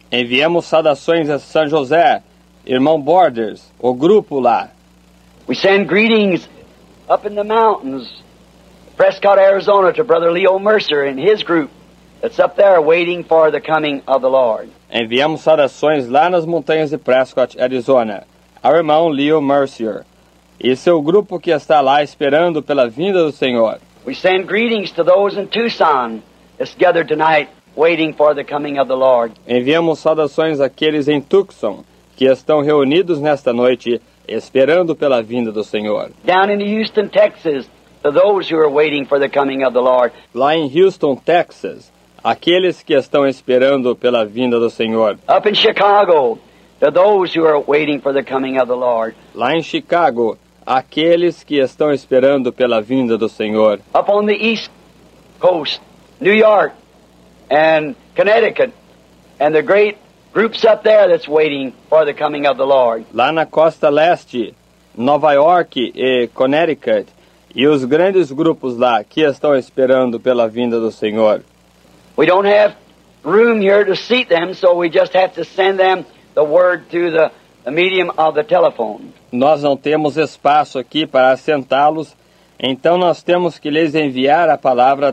Enviamos saudações a São José, irmão Borders, o grupo lá. We send greetings up in the mountains, Prescott, Arizona, to Brother Leo Mercer and his group that's up there waiting for the coming of the Lord. Enviamos saudações lá nas montanhas de Prescott, Arizona, ao irmão Leo Mercer e seu grupo que está lá esperando pela vinda do Senhor. We send greetings to those in Tucson that's gathered tonight waiting for the coming of the Lord. Enviamos saudações àqueles em Tucson que estão reunidos nesta noite esperando pela vinda do Senhor. Down in Houston, Texas, to those who are waiting for the coming of the Lord. Lá em Houston, Texas, aqueles que estão esperando pela vinda do Senhor. Up in Chicago, to those who are waiting for the coming of the Lord. Lá em Chicago, aqueles que estão esperando pela vinda do Senhor. Up on the East Coast, New York and Connecticut, and the great groups up there that's waiting for the coming of the Lord. Lá na costa leste, Nova York e Connecticut, e os grandes grupos lá que estão esperando pela vinda do Senhor. We don't have room here to seat them, so we just have to send them the word through the medium of the telephone. Nós não temos espaço aqui para assentá-los, então nós temos que lhes enviar a palavra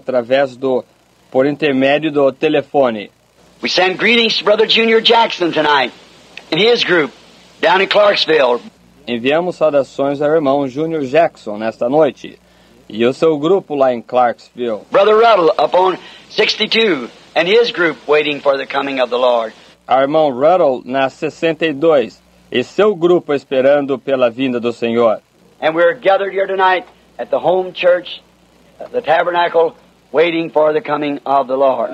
por intermédio do telefone. We send greetings to Brother Junior Jackson tonight and his group down in Clarksville. Enviamos saudações ao irmão Junior Jackson nesta noite e o seu grupo lá em Clarksville. Brother Ruddle up on 62 and his group waiting for the coming of the Lord. Ao irmão Ruddle na 62 e seu grupo esperando pela vinda do Senhor. And we're gathered here tonight at the home church, the tabernacle, waiting for the coming of the Lord.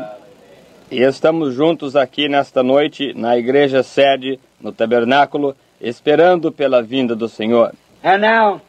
E estamos juntos aqui nesta noite na igreja sede, no tabernáculo, esperando pela vinda do Senhor. And now,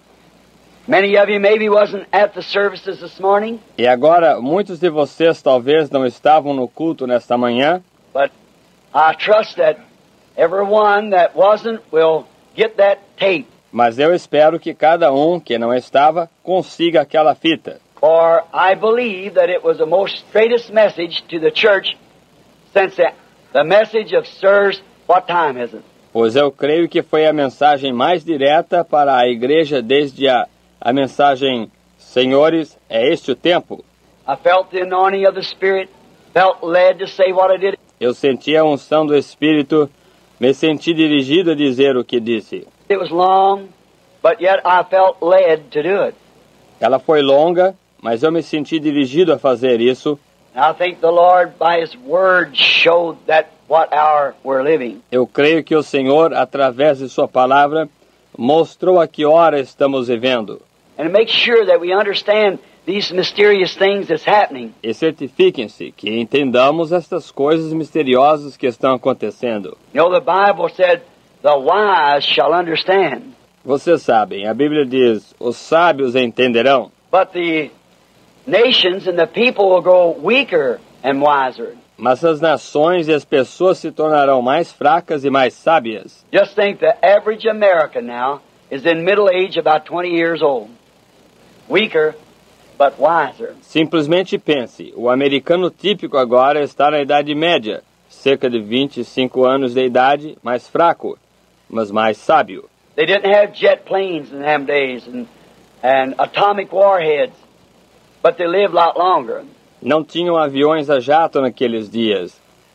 many of you maybe wasn't at the services this morning, E agora, muitos de vocês talvez não estavam no culto nesta manhã, but I trust that everyone that wasn't will get that tape. mas eu espero que cada um que não estava consiga aquela fita. For I believe that it was the most greatest message to the church since the message of Sirs, what time is it? Pois eu creio que foi a mensagem mais direta para a igreja desde a mensagem Senhores, é este o tempo. I felt the anointing of the Spirit, felt led to say what I did. Eu senti a unção do Espírito, me senti dirigido a dizer o que disse. It was long, but yet I felt led to do it. Ela foi longa, mas eu me senti dirigido a fazer isso. And I think the Lord, by His Word, showed that what hour we're living. Eu creio que o Senhor, através de sua palavra, mostrou a que hora estamos vivendo. And to make sure that we understand these mysterious things that's happening. E certifiquem-se que entendamos estas coisas misteriosas que estão acontecendo. You know, the Bible said, the wise shall understand. Vocês sabem, a Bíblia diz, os sábios entenderão. But the nations and the people will grow weaker and wiser. Mas as nações e as pessoas se tornarão mais fracas e mais sábias. Just think the average American now is in middle age, about 20 years old. Weaker, but wiser. Simplesmente pense, o americano típico agora está na idade média, cerca de 25 anos de idade, mais fraco, mas mais sábio. They didn't have jet planes in them days and atomic warheads, but they lived a lot longer. Não tinham aviões a jato naqueles dias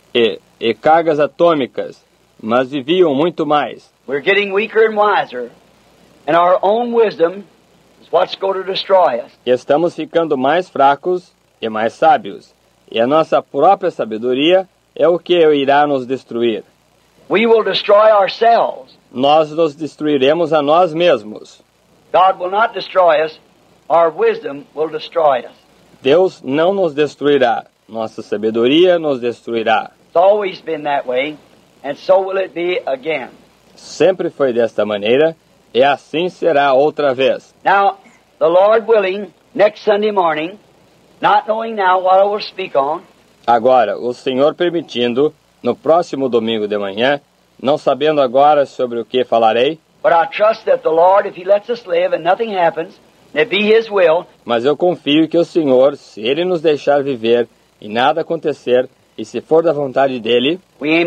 e cargas atômicas, mas viviam muito mais. We're getting weaker and wiser, and our own wisdom is what's going to destroy us. Estamos ficando mais fracos e mais sábios, e a nossa própria sabedoria é o que irá nos destruir. We will destroy ourselves. Nós nos destruiremos a nós mesmos. God will not destroy us. Our wisdom will destroy us. Deus não nos destruirá. Nossa sabedoria nos destruirá. It's always been that way, and so will it be again. Sempre foi desta maneira, e assim será outra vez. Now, the Lord willing, next Sunday morning, not knowing now what I will speak on, Agora, o Senhor permitindo, no próximo domingo de manhã, não sabendo agora sobre o que falarei, but I trust that the Lord, if He lets us live and nothing happens, and it be His will, mas eu confio que o Senhor, se Ele nos deixar viver e nada acontecer, e se for da vontade dele, we ain't